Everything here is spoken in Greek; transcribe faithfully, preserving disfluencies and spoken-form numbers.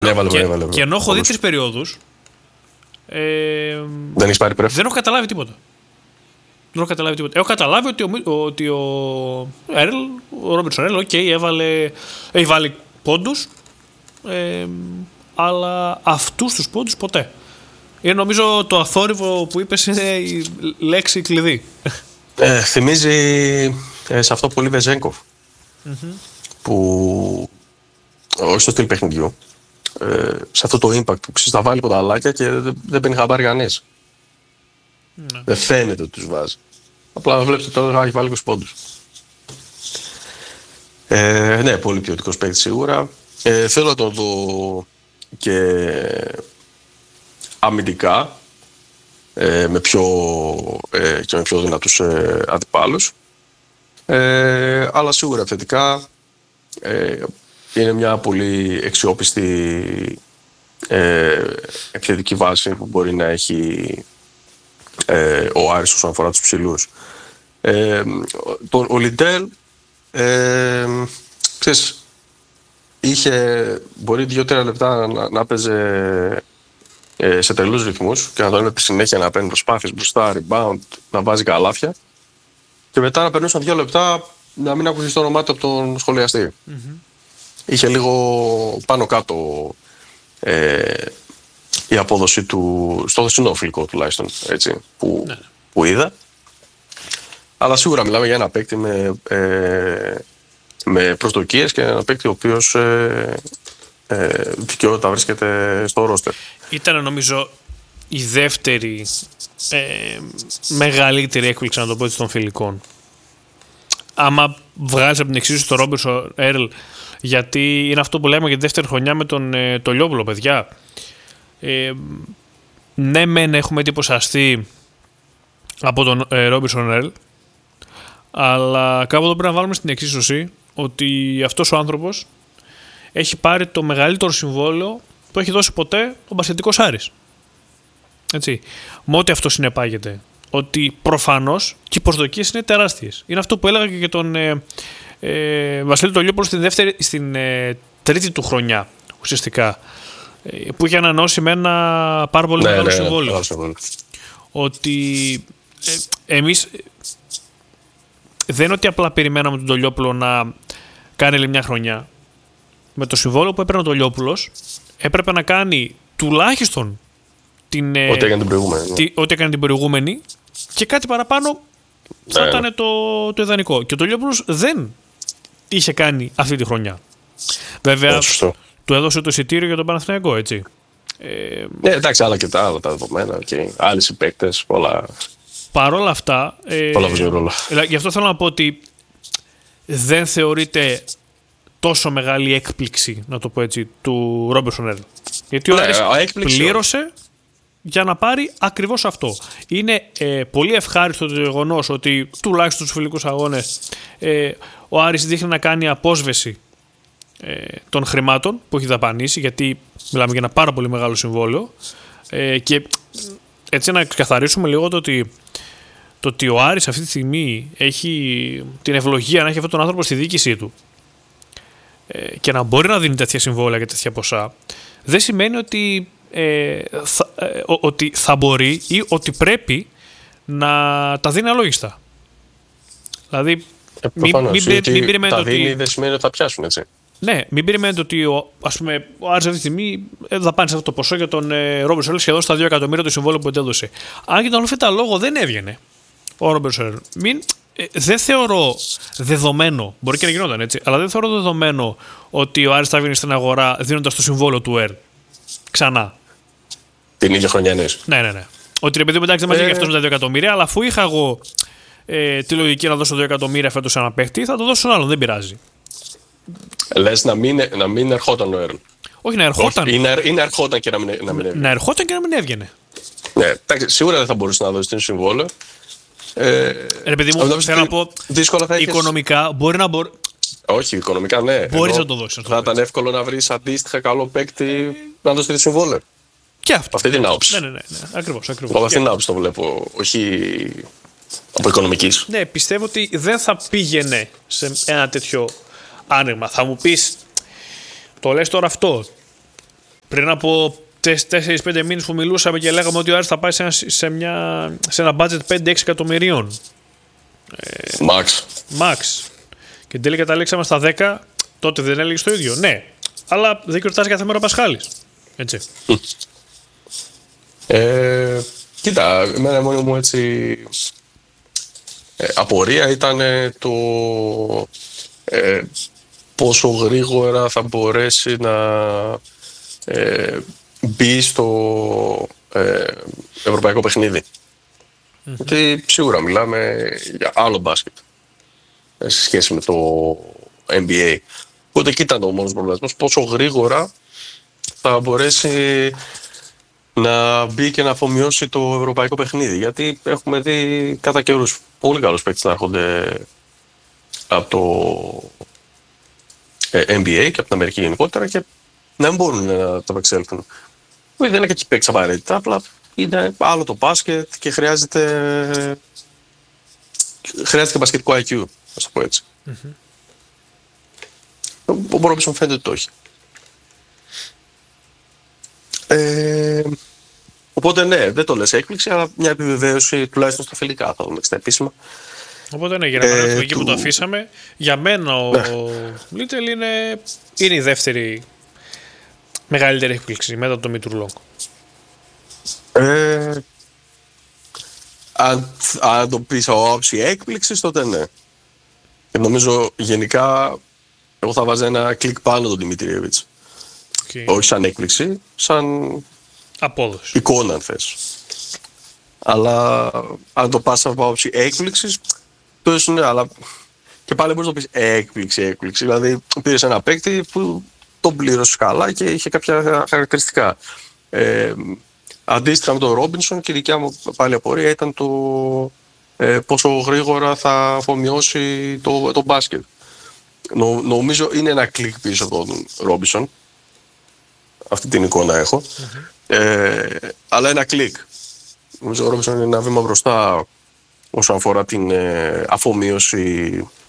Έβαλε, και, έβαλε, και ενώ έχω δει τρεις περιόδους. Ε, δεν έχεις πάρει πρέφ. Δεν έχω καταλάβει τίποτα. Δεν έχω καταλάβει τίποτα. Έχω καταλάβει ότι ο, ότι ο Έρλ, ο Ρόμπερτσον Έρλ, okay, έβαλε, έχει βάλει πόντους, ε, αλλά αυτούς τους πόντους ποτέ. Είναι νομίζω το αθόρυβο που είπες είναι η λέξη κλειδί. Ε, θυμίζει ε, σε αυτό πολύ Βεζέγκοφ. Mm-hmm. Που όχι στο στυλ παιχνιδιού, ε, σε αυτό το impact που ξέρεις, θα βάλει ποταλάκια και δεν, δεν παίρνει χαμπάρι κανείς. Ναι. Δεν φαίνεται ότι τους βάζει. Απλά βλέπετε τώρα έχει βάλει είκοσι πόντους. Ε, ναι, πολύ ποιοτικός παίκτης σίγουρα. Ε, θέλω να τον δω και αμυντικά ε, με πιο, ε, και με πιο δυνατούς ε, αντιπάλους. Ε, αλλά σίγουρα θετικά ε, είναι μια πολύ αξιόπιστη ε, επιθετική βάση που μπορεί να έχει ε, ο Άρης όσον αφορά τους ψηλούς. Ε, το, ο Λιντέλ ε, ξέρεις, είχε μπορεί δύο-τρία λεπτά να, να παίζε ε, σε τρελούς ρυθμούς και να το έβλεπε συνέχεια να παίρνει προσπάθειες μπροστά, rebound, να βάζει καλάθια και μετά να περνούσαν δύο λεπτά να μην ακούγεις το όνομά του από τον σχολιαστή. Mm-hmm. Είχε λίγο πάνω κάτω ε, η απόδοση του στο χθεσινό φιλικό τουλάχιστον, έτσι, που, ναι. που είδα. Αλλά σίγουρα μιλάμε για ένα παίκτη με, ε, με προσδοκίες και ένα παίκτη ο οποίος ε, ε, δικαιότητα βρίσκεται στο ρόστερ. Ήταν νομίζω η δεύτερη ε, μεγαλύτερη έκπληξη, να το πω έτσι, των φιλικών. Άμα βγάλεις από την εξίσωση το Ρόμπερτσον Έρλ, γιατί είναι αυτό που λέμε για τη δεύτερη χρονιά με τον ε, το Λιόπουλο, παιδιά. Ε, ναι, μεν έχουμε εντυπωσιαστεί από τον ε, Ρόμπερτσον Έρλ, αλλά κάπου εδώ πρέπει να βάλουμε στην εξίσωση ότι αυτός ο άνθρωπος έχει πάρει το μεγαλύτερο συμβόλαιο που έχει δώσει ποτέ ο μπασκετικός Άρης. Έτσι. Με ό,τι αυτό συνεπάγεται. Ότι προφανώς και οι προσδοκίες είναι τεράστιες. Είναι αυτό που έλεγα και για τον ε, ε, Βασίλη τον Λιόπουλο στην, δεύτερη, στην ε, τρίτη του χρονιά, ουσιαστικά. Ε, που είχε ανανεώσει με ένα πάρα πολύ ναι, μεγάλο ναι, συμβόλαιο. Ναι, ότι ε, εμείς δεν είναι ότι απλά περιμέναμε τον Τολιόπουλο να κάνει άλλη μια χρονιά. Με το συμβόλαιο που έπαιρνε ο Τολιόπουλος έπρεπε να κάνει τουλάχιστον την, ό,τι έκανε την προηγούμενη, τι, ό,τι έκανε την προηγούμενη και κάτι παραπάνω θα ναι. ήταν το, το ιδανικό. Και ο Τολιόπουλος δεν είχε κάνει αυτή τη χρονιά. Βέβαια, yeah, του έδωσε το εισιτήριο για τον Παναθηναϊκό, έτσι. Ε, ναι, εντάξει, άλλα και τα άλλα τα δεδομένα. Okay. Άλλοι συμπαίκτες, πολλά. Παρ' όλα αυτά. Ε, πολλά ρόλο. Γι' αυτό θέλω να πω ότι δεν θεωρείται τόσο μεγάλη έκπληξη, να το πω έτσι, του Ρόμπερτσον Έρλ. Γιατί ο ναι, Άρης πλήρωσε για να πάρει ακριβώς αυτό. Είναι ε, πολύ ευχάριστο το γεγονός ότι τουλάχιστον στους φιλικούς αγώνες ε, ο Άρης δείχνει να κάνει απόσβεση ε, των χρημάτων που έχει δαπανίσει, γιατί μιλάμε για ένα πάρα πολύ μεγάλο συμβόλαιο ε, και έτσι να ξεκαθαρίσουμε λίγο το ότι, το ότι ο Άρης αυτή τη στιγμή έχει την ευλογία να έχει αυτόν τον άνθρωπο στη διοίκησή του ε, και να μπορεί να δίνει τέτοια συμβόλαια και τέτοια ποσά, δεν σημαίνει ότι Ε, θα, ε, ότι θα μπορεί ή ότι πρέπει να τα δίνει αλόγιστα. Δηλαδή ε, προφανώς, μην, μην, μην περιμένετε τα ότι δίνει δεν σημαίνει ότι θα πιάσουν, έτσι. Ναι, μην περιμένετε ότι ο, ας πούμε, ο Άρης αυτή τη στιγμή θα πάρει αυτό το ποσό για τον ε, Ρόμπερτσον Έρλ σχεδόν στα δύο εκατομμύρια το συμβόλαιο που έδωσε. Αν και τον αλφέτα λόγο δεν έβγαινε ο Ρόμπερτσον Έρλ. Μην ε, δεν θεωρώ δεδομένο, μπορεί και να γινόταν έτσι, αλλά δεν θεωρώ δεδομένο ότι ο Άρης θα βγαίνει στην αγορά δίνοντας το συμβόλαιο του Έρλ ξανά. Την ίδια χρονιά εννοείς. Ναι, ναι, ναι. Ότι ρε παιδί μου, εντάξει, δεν μαζί για αυτό με τα δύο εκατομμύρια, αλλά αφού είχα εγώ ε, τη λογική να δώσω δύο εκατομμύρια φέτος σε ένα παίχτη, θα το δώσω στον άλλον, δεν πειράζει. Λες να μην, να μην ερχόταν ο Έρλ. Όχι να ερχόταν. Όχι, ή, να, ή να ερχόταν και να μην, να μην έβγαινε. Να ερχόταν και να μην έβγαινε. Ναι, εντάξει, σίγουρα δεν θα μπορούσε να δώσει την συμβόλαιο. Ε, ρε παιδί μου, θέλω να πω. Θα οικονομικά έχεις... μπορεί να μπορεί. Όχι, οικονομικά ναι. Μπορείς να το δώσεις. Θα ήταν εύκολο να βρεις αντίστοιχα καλό παίκτη να δώσει τη συμβόλαιο. Και αυτό. Αυτή την άποψη. Ναι, ναι, ναι, ναι. Ακριβώς, ακριβώς. Από αυτή την άποψη το βλέπω, όχι από οικονομικής. Ναι, πιστεύω ότι δεν θα πήγαινε σε ένα τέτοιο άνοιγμα. Θα μου πεις, το λες τώρα αυτό. πριν από τέσσερις πέντε μήνες που μιλούσαμε και λέγαμε ότι ο Άρης θα πάει σε ένα, σε μια, σε ένα budget πέντε έξι εκατομμυρίων. Max. Max. Και εν τέλει καταλήξαμε στα δέκα, τότε δεν έλεγες το ίδιο. Ναι, αλλά δεν γιορτάζει κάθε μέρα ο Πασχάλης. Έτσι. Ε, κοίτα, εμένα μόνο μου έτσι ε, απορία ήταν το ε, πόσο γρήγορα θα μπορέσει να ε, μπει στο ε, ευρωπαϊκό παιχνίδι. Mm-hmm. Γιατί σίγουρα μιλάμε για άλλο μπάσκετ σε σχέση με το N B A. Οπότε εκεί ήταν ο μόνος προβληματισμός, πόσο γρήγορα θα μπορέσει να μπει και να αφομοιώσει το ευρωπαϊκό παιχνίδι. Γιατί έχουμε δει κατά καιρούς πολύ καλούς παίκτες να έρχονται από το N B A και από την Αμερική γενικότερα και να μην μπορούν να τα επεξέλθουν. Δεν είναι και εκεί παίκτες απαραίτητα, απλά είναι άλλο το μπάσκετ και χρειάζεται, χρειάζεται και μπασκετικό άι κιου, να το πω έτσι. Mm-hmm. Ο Ρόμπινσον φαίνεται ότι το έχει. Ε, οπότε ναι, δεν το λες έκπληξη, αλλά μια επιβεβαίωση τουλάχιστον στα φιλικά θα δούμε στα επίσημα. Οπότε ναι, για να ε, εκεί του... που το αφήσαμε, για μένα ο Λίτελ ναι. είναι, είναι η δεύτερη μεγαλύτερη έκπληξη μετά το Μητρουλόγκ. Ε, αν, αν το πεις από άψη έκπληξης, τότε ναι. Και νομίζω γενικά εγώ θα βάζω ένα κλικ πάνω τον Δημητριέβιτς. Okay. Όχι σαν έκπληξη, σαν απόδοση. Εικόνα αν θες. Αλλά αν το πας από άψη έκπληξης, τότε ναι, αλλά και πάλι μπορείς να πεις έκπληξη, έκπληξη. Δηλαδή πήρες ένα παίκτη που τον πλήρωσε καλά και είχε κάποια χαρακτηριστικά. Ε, αντίστοιχα με τον Ρόμπινσον και η δικιά μου πάλι απορία ήταν το ε, πόσο γρήγορα θα αφομοιώσει το, το μπάσκετ. Νο, νομίζω είναι ένα κλικ πίσω από τον Ρόμπινσον. Αυτή την εικόνα έχω. Mm-hmm. Ε, αλλά ένα κλικ. Νομίζω ο Ρόμπινσον είναι ένα βήμα μπροστά όσον αφορά την ε, αφομοίωση